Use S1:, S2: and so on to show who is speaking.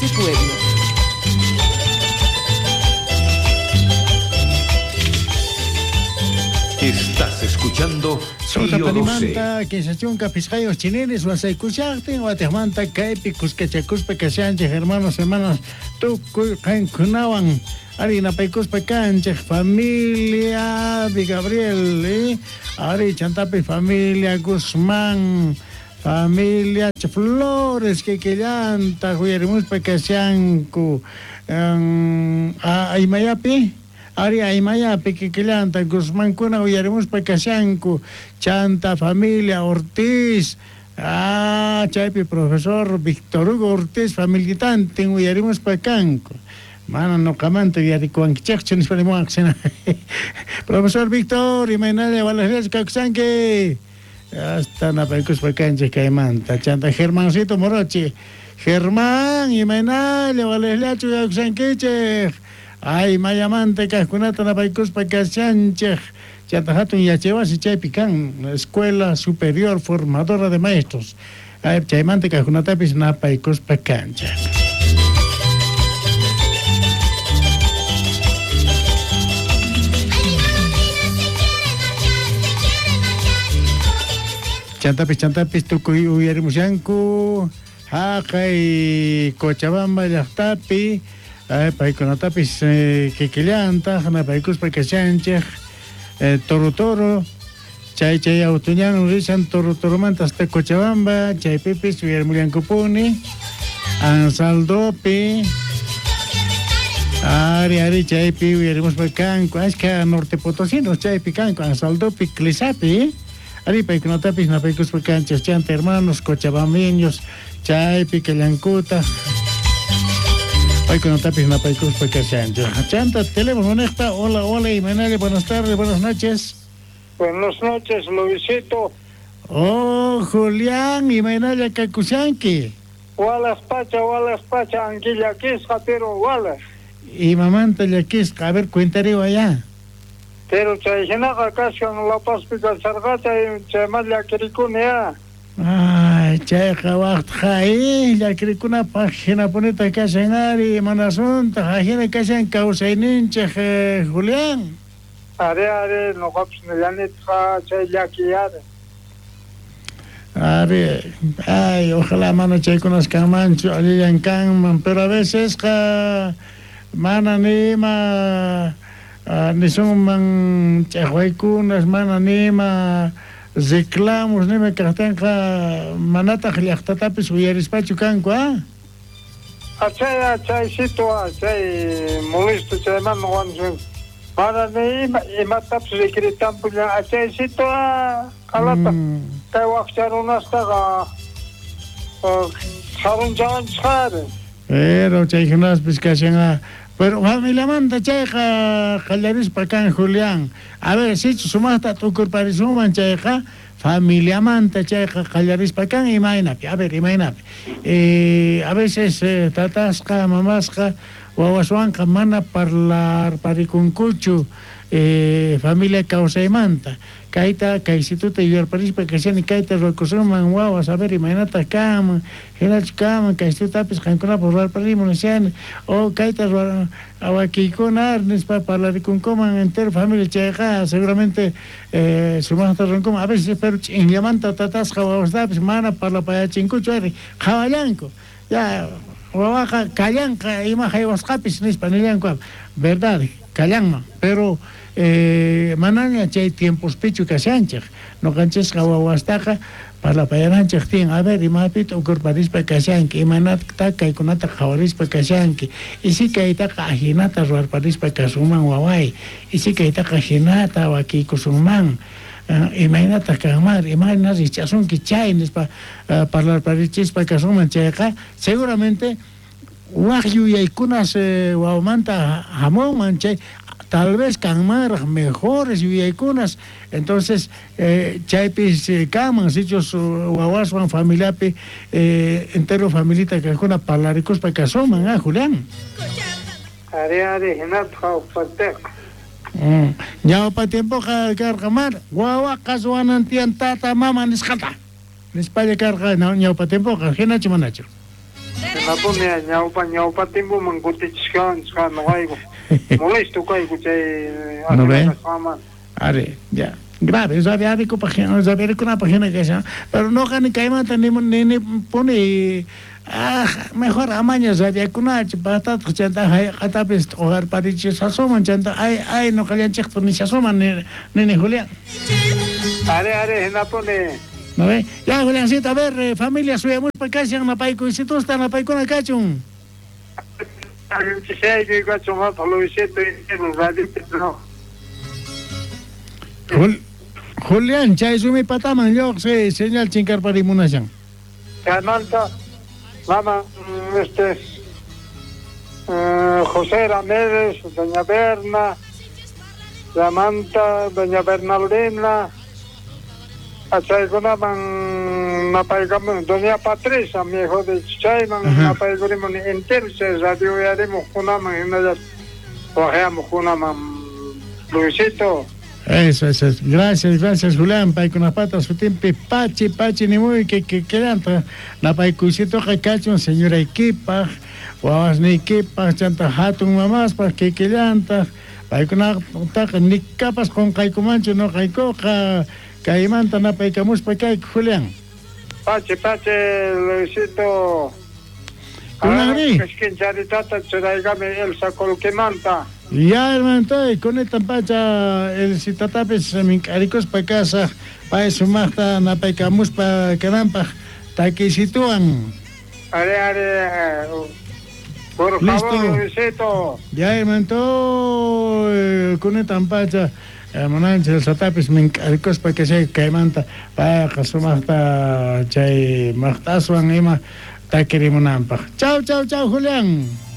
S1: ese pueblo.
S2: Estás escuchando
S3: Sota
S2: Tío
S3: Panimanta, que se chunca piscayos chinenes, vas a escucharte, Guatemanta, Caepicus, Cachacuspe, Casanche, hermanos, tú, Kunawan, Arina Pecus, Pecanche, familia de Gabriel, Ari Chantapi, familia Guzmán, familia Flores, que llanta, Huyeremus, Pecasianco, Aymayapi. Ari Aymaya, Pequiquilanta, Guzmán Cuna, Uyaremos Pecasianco, Chanta, familia Ortiz, Chaipi, profesor Víctor Hugo Ortiz, familitante, Uyaremos Pecanco. Mana no camante, Yaricuan, Chachon, Esperimoaxena. Profesor Víctor, y Mainale, Valerés, Caxanque. Hasta Napecus Pecanche, Caimanta, Chanta, Germancito Morochi. Germán, y Mainale, Valerés, Caxanque. Ay, mayamante, cascunata, la paicus, pacasianche, chatajato y achevas y chaypicán, escuela superior formadora de maestros. Ay, chaymante, cascunata, pisna, paicus, pacancha. Chantapis, tucuy, uyerimusyanku, Jacay, Cochabamba, Yachtapi. Paiconatapis Kikilianta, Hanapaikus Pacasianche, Toro, Chay Autuñano, Richan, Toromantas, Cochabamba, Chay Pipis, Viermulian Cupuni, Ansaldopi, Ari, Chay Pi, Viermus Pacanco, Asca, Norte Potosino, Chay Picanco, Ansaldopi, Clisapi, Ari Paiconatapis, Napaikus Pacanches, Chanta, hermanos, Cochabambeños, Chay Picalancuta. Hoy con Tapis Napaicus Pecasiancho. Chanta, teléfono esta. Hola, y Menale, buenas tardes, buenas noches.
S4: Buenas noches, Luisito.
S3: Oh, Julián, y Menale Cacusanqui.
S4: Walas pacha, anguilla quisca, pero walas.
S3: Y mamanta ya quisca, a ver, cuéntale allá.
S4: Pero chayjinaga casi en la paspita sargata y chaymalla kiricunea.
S3: Ay, chayja waqtjai, la cricuna página bonita que hacen Ari, Manasunta, Jajina que hacen Causaininche, Julián.
S4: Are, no cops ni lanitja, chaylaquiare.
S3: Ari, ay, ojalá mano chay conozcan mancho, allí en Canman, pero a veces mana nima, ni son man chayhuaycunas, mana nima, reclamos, ni me cartenja manata jliachtatapis uyerispachu canco,
S4: Chaycito, chay molesto, chayman no wanjun. Mana ni imatapis rekritampu ya, chaycito, kalata. Kay wakcharunas taga, harunjan chare.
S3: Pero chayjunas piscachen pero familia manta chayja jallaris pacan Julián. A ver, si sumasta tu corparisuman chayja familia manta chayja jallaris pacan imagínate. A ver, imagínate. A veces tatasca, mamasca, wawaswanca mana parlar paricuncuchu familia causaimanta. Kaita, kaisituta y el país para que sean y kaita rocosuman, guau, a ver, imagínate cama, genach cama, kaisituta pues cancuna por el país municial, o kaita aguaquicón arnes para hablar con coman entero familia cheja, seguramente su más roncom, a veces pero en llamanta tatas jawaosda, pues mana para la paya chincucho, jawayanco, ya, guawaja, callanca, ima jaiwascapis, nis panillanco, verdad, callanma, pero mananya chay tiempos pichu kasanchak no canches kawawastaja para la payananchak tin a ver imapit ukurparis pa kasanki imanat taka ikunata kawaris pa kasanki isi kaita kahinata ruarparis pa kasuman wawai isi kaita kahinata waki kusuman imainata kamar imainas ichasun kichainis para la parichis pa kasuman chayka seguramente wahyu yaikunas wawmanta hamon manchay tal vez camar mejores viejunas, entonces chaipis caman, sitios guaguaswan familiapi entero familita que con palaricos para que asoman, Julián.
S4: Are, hinat patek.
S3: Ya pa tiempo cargamar, guagua casuanan tian tata mama niscata. Nispaya carga, no, ya pa tiempo, que nacho manacho.
S4: Napune ñawpa timbu mangutichkan no hay molesto que
S3: ¿No ve? Are, ya. Grave, sabe con página, sabe con una página que sea, pero no gane caima ni pone mejor amaño sabe con una chata chanta hata best hogar pariche sasoman chanta ay no callan checto ni sasoman ni Julián.
S4: Are napone.
S3: ¿No ve? Ya Juliancito, a ver, familia suya muy pequeña en la paico, y si tú estás en la paico na cachun.
S4: Sei que gacho más lo hiciste en el radio no.
S3: Julián, chay sumi pataman yo se señal chincar para imunación.
S4: Cananta, mama, José Ramírez, doña Berna, Samantha, doña Bernaldina, achay kunaman napaigam, doña Patricia, mi hijo de Chayman, napaigam enterse radio yaremos kunaman, en ellas, cogemos kunaman, Luisito.
S3: Eso. Gracias, Julián. Pai con las patas, su tiempo, pachi, ni muy que quedan. La paicusito que cacho, señora equipa, guapas ni equipa, chanta hatun mamás, para que llanta. Pai con la taca, ni capas con caicumancho, no caicoca, caimanta, na paicamus, pai Julián.
S4: Pachi, Luisito. Es que en Charitata, Cheraigame, el saco que manta.
S3: Ya, hermano, con esta pacha, el citatapes, mi caricos para casa, para eso más, na paicamus, para carampa, ta que sitúan.
S4: Are, por favor, Luisito.
S3: Ya, hermano, con esta pacha, hermano, el citatapes, mi caricos para que se caimanta, para que su más, chay, más, ta queremos nampa. Chao, Julián.